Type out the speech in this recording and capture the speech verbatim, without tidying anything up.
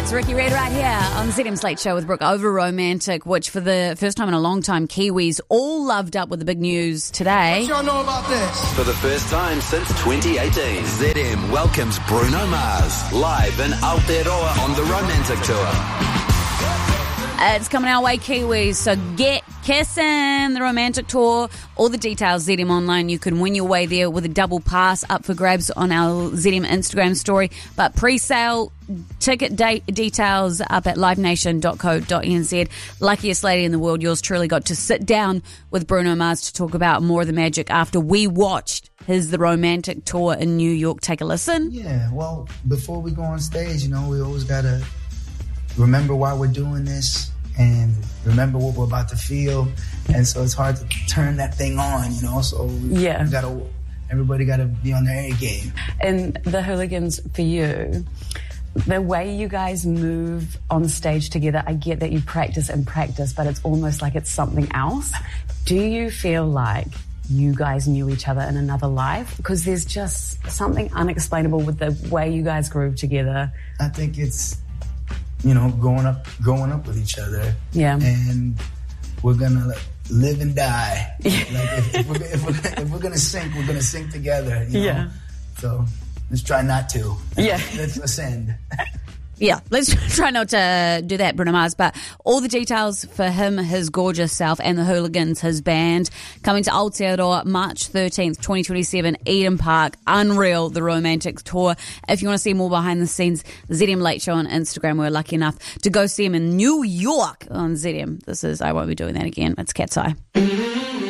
It's Ricky Red right here on the Z M Slate Show with Brooke over Romantic, which for the first time in a long time, Kiwis all loved up with the big news today. What y'all know about this? For the first time since twenty eighteen, Z M welcomes Bruno Mars live in Aotearoa on the Romantic Tour. It's coming our way, Kiwis, so get kissing, the Romantic Tour. All the details, Z M Online. You can win your way there with a double pass up for grabs on our Z M Instagram story. But pre-sale ticket date details up at live nation dot co dot n z. Luckiest lady in the world, yours truly, got to sit down with Bruno Mars to talk about more of the magic after we watched his The Romantic Tour in New York. Take a listen. Yeah, well, before we go on stage, you know, we always got to remember why we're doing this and remember what we're about to feel. And so it's hard to turn that thing on, you know, so we, yeah. we gotta, everybody got to be on their A game. And the Hooligans, for you, the way you guys move on stage together, I get that you practice and practice, but it's almost like it's something else. Do you feel like you guys knew each other in another life? Because there's just something unexplainable with the way you guys groove together. I think it's, you know, growing up, growing up with each other. Yeah. And we're gonna like live and die. Like if, if, we're, if, we're, if we're gonna sink, we're gonna sink together. You know? Yeah. So let's try not to. Yeah. Let's ascend. Yeah, let's try not to do that, Bruno Mars. But all the details for him, his gorgeous self, and the Hooligans, his band, coming to Aotearoa March thirteenth, twenty twenty-seven, Eden Park. Unreal, the Romantic Tour. If you want to see more behind the scenes, Z M Late Show on Instagram. We're lucky enough to go see him in New York on Z M. This is, I won't be doing that again. It's Cat's Eye.